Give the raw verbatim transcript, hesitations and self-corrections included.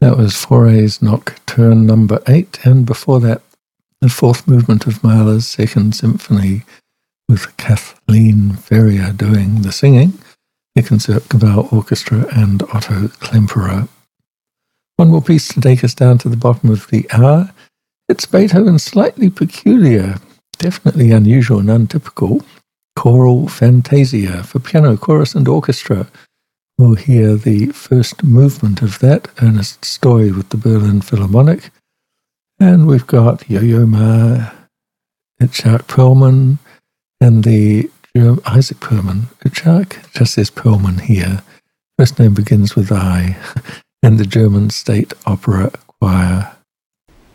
That was Fauré's Nocturne number eight, and before that, the fourth movement of Mahler's Second Symphony with Kathleen Ferrier doing the singing, the Concertgebouw Orchestra and Otto Klemperer. One more piece to take us down to the bottom of the hour. It's Beethoven's slightly peculiar, definitely unusual and untypical, Choral Fantasia for piano, chorus and orchestra. We'll hear the first movement of that, Ernest Stoy with the Berlin Philharmonic. And we've got Yo-Yo Ma, Itzhak Perlman, and the German, Isaac Perlman. Itzhak just says Perlman here. First name begins with I. And the German State Opera Choir.